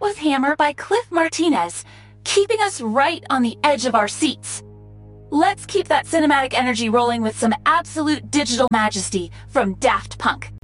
was Hammer by Cliff Martinez, keeping us right on the edge of our seats. Let's keep that cinematic energy rolling with some absolute digital majesty from Daft Punk.